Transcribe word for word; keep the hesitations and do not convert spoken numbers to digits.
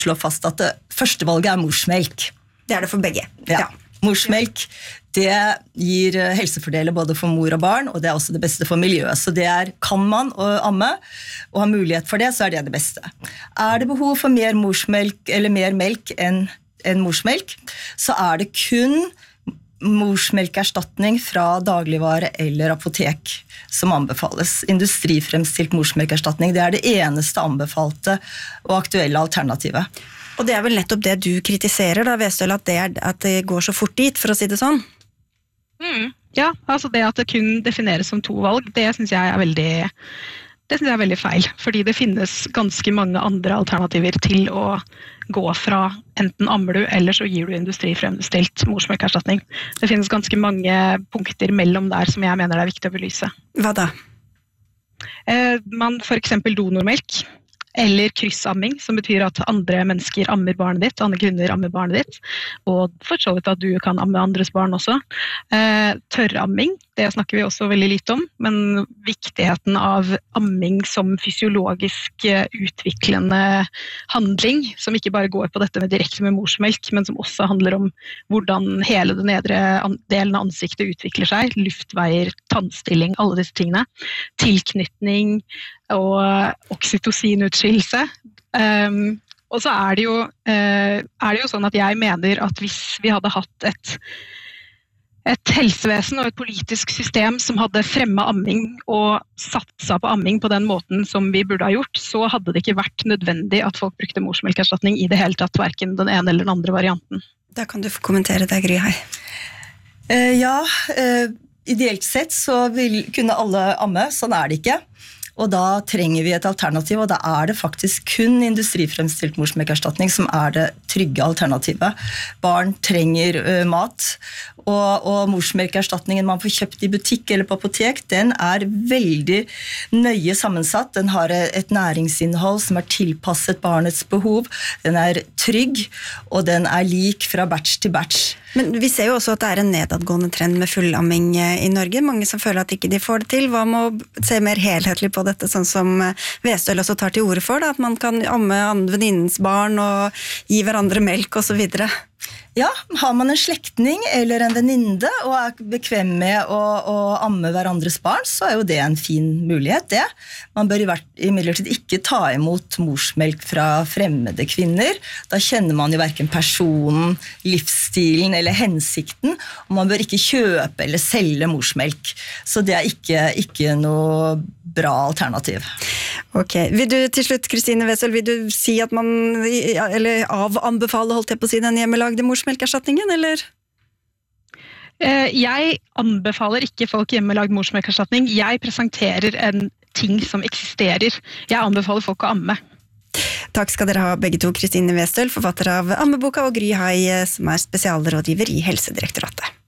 slå fast at det første valget er morsmelk. Det er det for begge. Ja. Morsmelk, det gir helsefordeler både for mor og barn, og det er også det beste for miljøet. Så det er, kan man å amme, og ha mulighet for det, så er det det beste. Er det behov for mer morsmelk, eller mer melk enn, enn morsmelk, så er det kun morsmelkerstatning fra dagligvare eller apotek som anbefales. Industrifremstilt morsmelkerstatning, det er det eneste anbefalte og aktuelle alternativet. Og det er vel nettopp det du kritiserer da, Westøl, at det, er, at det går så fort dit, for å si det sånn? Mm, ja, altså det at det kun defineres som to valg, det synes jeg er veldig, det synes jeg er veldig feil, fordi det finnes ganske mange andre alternativer til å gå fra enten ammer du, eller så gir du industrifremstilt morsmelkerstatning. Det finnes ganske mange punkter mellom der som jeg mener det er viktig å belyse. Hva da? Eh, man for eksempel donormelk, eller kryssamming, som betyr at andre mennesker ammer barnet ditt, andre kvinner ammer barnet ditt, og for så vidt at du kan amme andres barn også. Eh, tørramming, det snakker vi også veldig lite om, men viktigheten av amming som fysiologisk utviklende handling, som ikke bare går på dette med direkte med morsmelk, men som også handler om hvordan hele den nedre delen av ansiktet utvikler seg, luftveier, tannstilling, alle disse tingene, tilknytning, og oksytocinutskillelse. Um, og så er det, jo, uh, er det jo sånn at jeg mener at hvis vi hadde hatt et, et helsevesen og et politisk system som hadde fremmet amming og satsa på amming på den måten som vi burde ha gjort, så hadde det ikke vært nødvendig at folk brukte morsmelkerstatning i det hele tatt, hverken den ene eller den andre varianten. Da kan du få kommentere det, Gry Hai. Uh, ja, uh, ideelt sett så vil kunne alle amme, sånn er det ikke. Og da trenger vi et alternativ, og da er det faktisk kun industrifremstilt morsmelkerstatning som er det trygge alternativet. Barn trenger ø, mat, og, og morsmelkerstatningen man får kjøpt i butikk eller på apotek, den er veldig nøye sammensatt. Den har et næringsinnhold som er tilpasset barnets behov. Den er trygg, og den er lik fra batch til batch. Men vi ser jo også at det er en nedadgående trend med fullamming i Norge. Mange som føler at ikke de får det til. Hva med å se mer helhetlig på dette, sånn som Westøl også tar til orde for, da? At man kan amme venninnens barn og gi hverandre melk og så videre? Ja, har man en slektning eller en venninne og er bekvem med å, å amme hverandres barn, så er jo det en fin mulighet, det. Man bør i hvert, imidlertid ikke ta imot morsmelk fra fremmede kvinner. Da kjenner man jo hverken personen, livsstilen eller hensikten, og man bør ikke kjøpe eller selge morsmelk. Så det er ikke, ikke noe bra alternativ. Ok, vil du til slutt, Kristine Westøl, vil du si at man, eller avanbefale, holdt jeg på å si, den hjemmelagde morsmelkerstatningen, eller? Jeg anbefaler ikke folk hjemmelagd morsmelkerstatning. Jeg presenterer en ting som eksisterer. Jeg anbefaler folk å amme. Takk skal dere ha begge to, Kristine Westøl, forfatter av Ammeboka, og Gry Hai, som er spesialrådgiver i Helsedirektoratet.